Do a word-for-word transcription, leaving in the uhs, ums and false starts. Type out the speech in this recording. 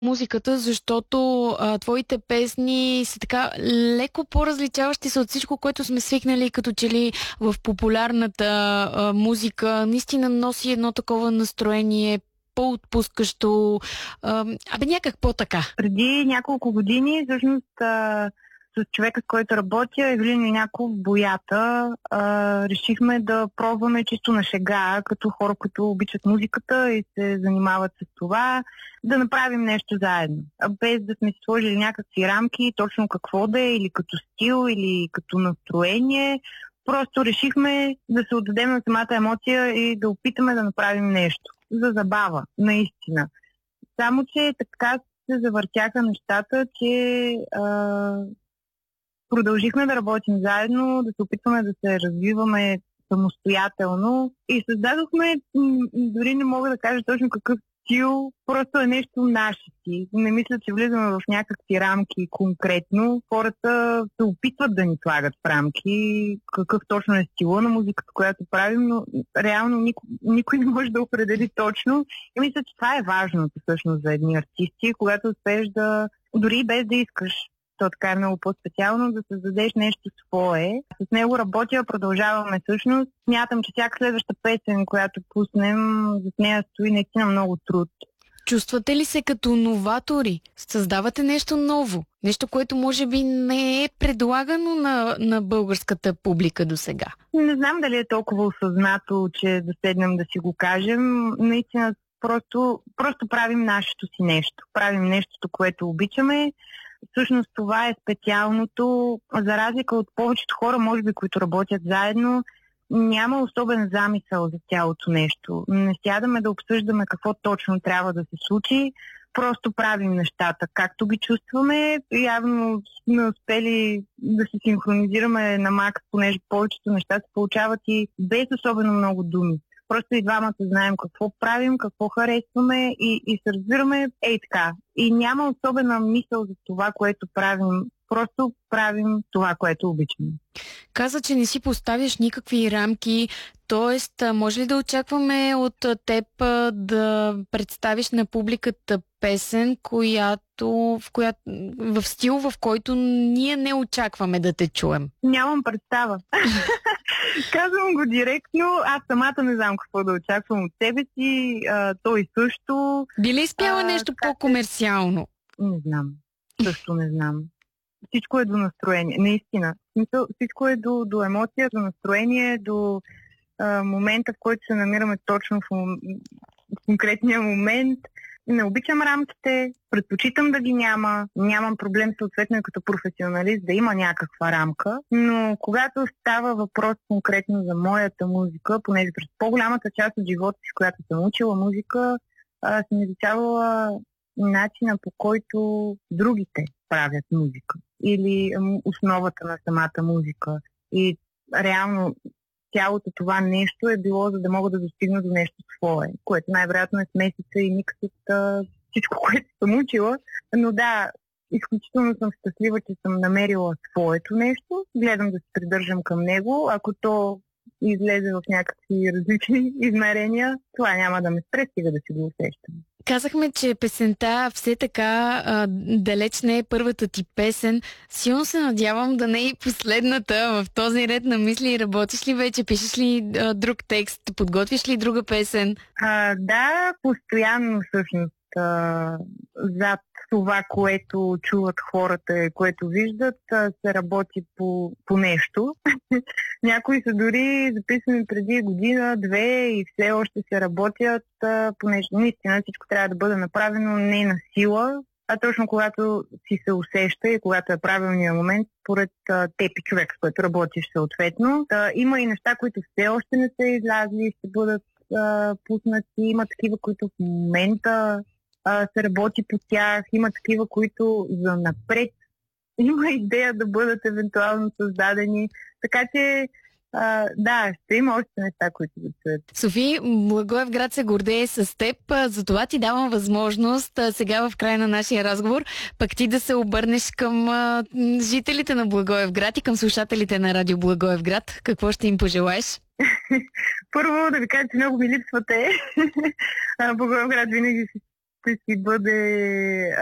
музиката, защото а, твоите песни са така леко по-различаващи се от всичко, което сме свикнали като че ли в популярната а, музика. Наистина носи едно такова настроение, по-отпускащо, а, абе някак по-така. Преди няколко години, всъщност, а, с човека, с който работя, Евелин Миняков, Боята, а, решихме да пробваме чисто на шега, като хора, които обичат музиката и се занимават с това, да направим нещо заедно. А без да сме си сложили някакви рамки, точно какво да е, или като стил, или като настроение. Просто решихме да се отдадем на самата емоция и да опитаме да направим нещо. За забава, наистина. Само, че така се завъртяха нещата, че а, продължихме да работим заедно, да се опитваме да се развиваме самостоятелно и създадохме, дори не мога да кажа точно какъв стил, просто е нещо наше си. Не мисля, че влизаме в някакви рамки конкретно. Хората се опитват да ни слагат в рамки, какъв точно е стила на музиката, която правим, но реално никой, никой не може да определи точно. И мисля, че това е важното всъщност за едни артисти, когато успееш да, дори без да искаш, то така е много по-специално, да създадеш нещо свое. С него работя, продължаваме всъщност. Смятам, че всяка следваща песен, която пуснем, за нея стои наистина много труд. Чувствате ли се като новатори? Създавате нещо ново? Нещо, което може би не е предлагано на, на българската публика до сега? Не знам дали е толкова осъзнато, че да седнем да си го кажем. Наистина просто, просто правим нашето си нещо. Правим нещото, което обичаме. Всъщност това е специалното, за разлика от повечето хора, може би, които работят заедно, няма особен замисъл за цялото нещо. Не сядаме да обсъждаме какво точно трябва да се случи, просто правим нещата, както ги чувстваме. Явно сме успели да се синхронизираме на макс, понеже повечето неща се получават и без особено много думи. Просто и двамата знаем какво правим, какво харесваме и, и се разбираме ей така. И няма особена мисъл за това, което правим. Просто правим това, което обичаме. Каза, че не си поставяш никакви рамки, т.е. може ли да очакваме от теб да представиш на публиката песен, която, в, която, в стил, в който ние не очакваме да те чуем? Нямам представа. Казвам го директно, аз самата не знам какво да очаквам от себе си, а, той също. Би ли изпяла нещо как... по-комерциално? Не знам, също не знам. Всичко е до настроение, наистина. Всичко е до, до емоция, до настроение, до а, момента, в който се намираме точно в, в конкретния момент. Не обичам рамките, предпочитам да ги няма. Нямам проблем съответно и като професионалист да има някаква рамка, но когато става въпрос конкретно за моята музика, понеже през по-голямата част от живота си, която съм учила музика, а, съм изучавала начина, по който другите правят музика или основата на самата музика. И реално цялото това нещо е било, за да мога да достигна до нещо свое, което най-вероятно е смесица и микс от а, всичко, което съм учила. Но да, изключително съм щастлива, че съм намерила своето нещо. Гледам да се придържам към него. Ако то излезе в някакви различни измерения, това няма да ме спре, стига да си го усещам. Казахме, че песента все така а, далеч не е първата ти песен. Силно се надявам да не е и последната в този ред на мисли. Работиш ли вече? Пишеш ли а, друг текст? Подготвиш ли друга песен? А, да, постоянно всъщност а, зад това, което чуват хората, което виждат, а, се работи по, по нещо. Някои са дори записани преди година, две и все още се работят а, по нещо. Наистина всичко трябва да бъде направено не на сила, а точно когато си се усеща и когато е правилният момент, според а, теб и човек, с който работиш съответно. А, има и неща, които все още не са излязли и ще бъдат а, пуснати. Има такива, които в момента а, се работи по тях. Има такива, които за напред има идея да бъдат евентуално създадени. Така че Uh, да, ще има още неща, които да чуят. Софи, Благоевград се гордее с теб, затова ти давам възможност сега в края на нашия разговор пък ти да се обърнеш към uh, жителите на Благоевград и към слушателите на Радио Благоевград. Какво ще им пожелаеш? Първо да ви кажа, че много ми липсвате. Благоевград винаги ще си бъде